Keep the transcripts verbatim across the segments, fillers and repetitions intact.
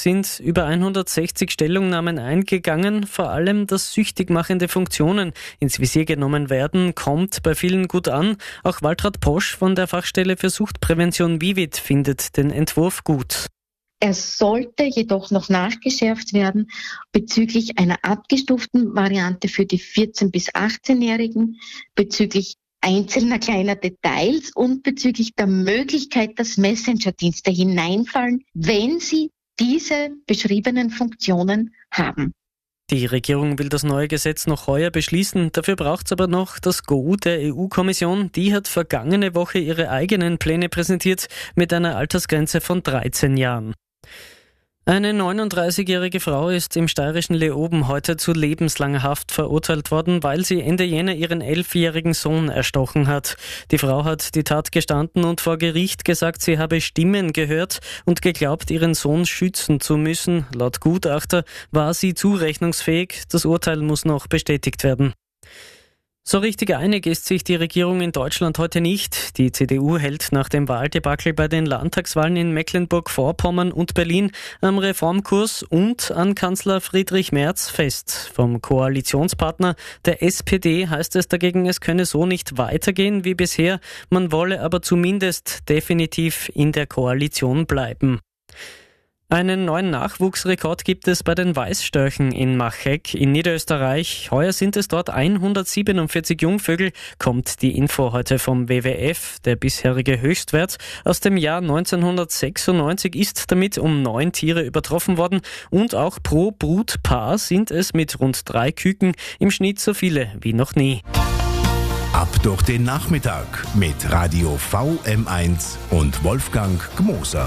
sind über hundertsechzig Stellungnahmen eingegangen. Vor allem, dass süchtig machende Funktionen ins Visier genommen werden, kommt bei vielen gut an. Auch Waltraud Posch von der Fachstelle für Suchtprävention Vivit findet den Entwurf gut. Er sollte jedoch noch nachgeschärft werden bezüglich einer abgestuften Variante für die vierzehn- bis achtzehnjährigen, bezüglich einzelner kleiner Details und bezüglich der Möglichkeit, dass Messenger-Dienste hineinfallen, wenn sie diese beschriebenen Funktionen haben. Die Regierung will das neue Gesetz noch heuer beschließen. Dafür braucht es aber noch das Go der E U-Kommission. Die hat vergangene Woche ihre eigenen Pläne präsentiert mit einer Altersgrenze von dreizehn Jahren. Eine neununddreißigjährige Frau ist im steirischen Leoben heute zu lebenslanger Haft verurteilt worden, weil sie Ende Jänner ihren elfjährigen Sohn erstochen hat. Die Frau hat die Tat gestanden und vor Gericht gesagt, sie habe Stimmen gehört und geglaubt, ihren Sohn schützen zu müssen. Laut Gutachter war sie zurechnungsfähig. Das Urteil muss noch bestätigt werden. So richtig einig ist sich die Regierung in Deutschland heute nicht. Die C D U hält nach dem Wahldebakel bei den Landtagswahlen in Mecklenburg-Vorpommern und Berlin am Reformkurs und an Kanzler Friedrich Merz fest. Vom Koalitionspartner der S P D heißt es dagegen, es könne so nicht weitergehen wie bisher. Man wolle aber zumindest definitiv in der Koalition bleiben. Einen neuen Nachwuchsrekord gibt es bei den Weißstörchen in Machegg in Niederösterreich. Heuer sind es dort hundertsiebenundvierzig Jungvögel, kommt die Info heute vom W W F. Der bisherige Höchstwert aus dem Jahr neunzehnhundertsechsundneunzig ist damit um neun Tiere übertroffen worden und auch pro Brutpaar sind es mit rund drei Küken im Schnitt so viele wie noch nie. Ab durch den Nachmittag mit Radio V M eins und Wolfgang Gmoser.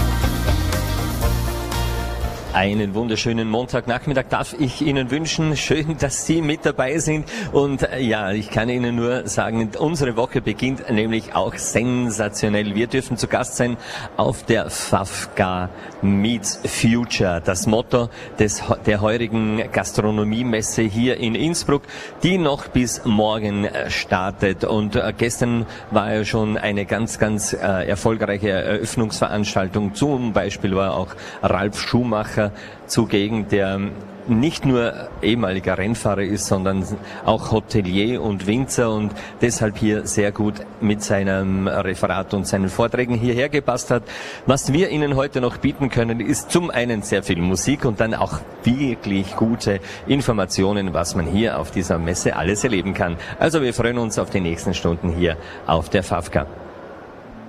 Einen wunderschönen Montagnachmittag darf ich Ihnen wünschen. Schön, dass Sie mit dabei sind. Und ja, ich kann Ihnen nur sagen, unsere Woche beginnt nämlich auch sensationell. Wir dürfen zu Gast sein auf der FAFGA Meets Future. Das Motto des, der heurigen Gastronomiemesse hier in Innsbruck, die noch bis morgen startet. Und gestern war ja schon eine ganz, ganz erfolgreiche Eröffnungsveranstaltung. Zum Beispiel war auch Ralf Schumacher zugegen, der nicht nur ehemaliger Rennfahrer ist, sondern auch Hotelier und Winzer und deshalb hier sehr gut mit seinem Referat und seinen Vorträgen hierher gepasst hat. Was wir Ihnen heute noch bieten können, ist zum einen sehr viel Musik und dann auch wirklich gute Informationen, was man hier auf dieser Messe alles erleben kann. Also wir freuen uns auf die nächsten Stunden hier auf der FAFGA.